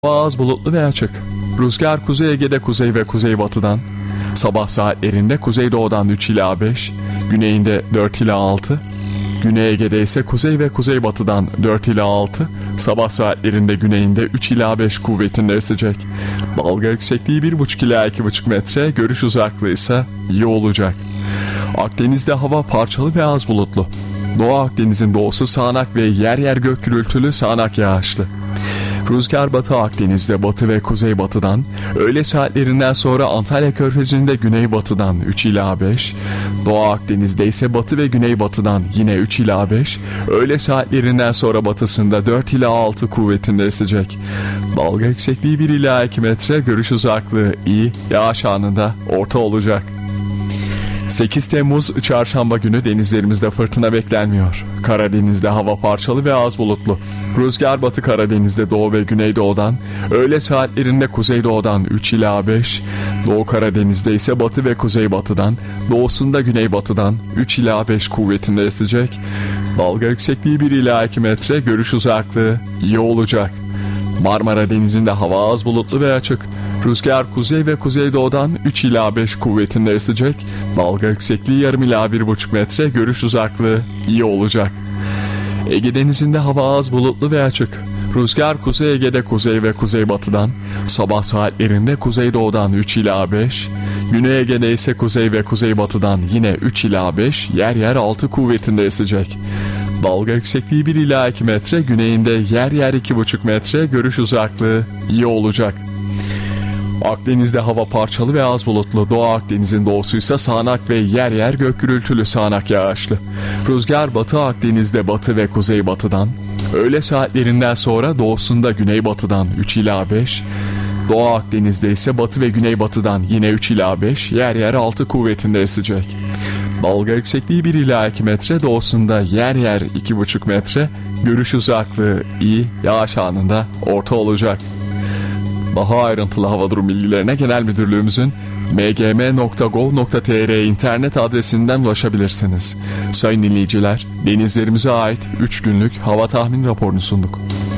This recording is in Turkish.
Az bulutlu ve açık. Rüzgar Kuzey Ege'de kuzey ve kuzeybatıdan. Sabah saatlerinde kuzeydoğudan 3 ila 5, güneyinde 4 ila 6. Güney Ege'de ise kuzey ve kuzeybatıdan 4 ila 6. Sabah saatlerinde güneyinde 3 ila 5 kuvvetinde esecek. Dalga yüksekliği 1,5 ila 2,5 metre, görüş uzaklığı ise iyi olacak. Akdeniz'de hava parçalı ve az bulutlu. Doğu Akdeniz'in doğusu sağanak ve yer yer gök gürültülü sağanak yağışlı. Rüzgar Batı Akdeniz'de batı ve kuzeybatıdan, öğle saatlerinden sonra Antalya Körfezi'nde güneybatıdan 3 ila 5, Doğu Akdeniz'de ise batı ve güneybatıdan yine 3 ila 5, öğle saatlerinden sonra batısında 4 ila 6 kuvvetinde esecek. Dalga yüksekliği 1 ila 2 metre, görüş uzaklığı iyi, yağış anında orta olacak. 8 Temmuz Çarşamba günü denizlerimizde fırtına beklenmiyor. Karadeniz'de hava parçalı ve az bulutlu. Rüzgar Batı Karadeniz'de doğu ve güneydoğudan, öğle saatlerinde kuzeydoğudan 3 ila 5, Doğu Karadeniz'de ise batı ve kuzeybatıdan, doğusunda güneybatıdan 3 ila 5 kuvvetinde esecek. Dalga yüksekliği 1 ila 2 metre, görüş uzaklığı iyi olacak. Marmara Denizi'nde hava az bulutlu ve açık. Rüzgar kuzey ve kuzeydoğudan 3 ila 5 kuvvetinde esecek. Dalga yüksekliği yarım ila 1,5 metre, görüş uzaklığı iyi olacak. Ege Denizi'nde hava az bulutlu ve açık. Rüzgar Kuzey Ege'de kuzey ve kuzeybatıdan, sabah saatlerinde kuzeydoğudan 3 ila 5, Güney Ege'de ise kuzey ve kuzeybatıdan yine 3 ila 5, yer yer 6 kuvvetinde esecek. Dalga yüksekliği 1 ila 2 metre, güneyinde yer yer 2,5 metre, görüş uzaklığı iyi olacak. Akdeniz'de hava parçalı ve az bulutlu. Doğu Akdeniz'in doğusu ise sağanak ve yer yer gök gürültülü sağanak yağışlı. Rüzgar Batı Akdeniz'de batı ve kuzeybatıdan, öğle saatlerinden sonra doğusunda güneybatıdan 3 ila 5, Doğu Akdeniz'de ise batı ve güneybatıdan yine 3 ila 5, yer yer 6 kuvvetinde esecek. Dalga yüksekliği 1 ila 2 metre, doğusunda yer yer 2,5 metre, görüş uzaklığı iyi, yağış anında orta olacak. Daha ayrıntılı hava durum bilgilerine Genel Müdürlüğümüzün mgm.gov.tr internet adresinden ulaşabilirsiniz. Sayın dinleyiciler, denizlerimize ait 3 günlük hava tahmin raporunu sunduk.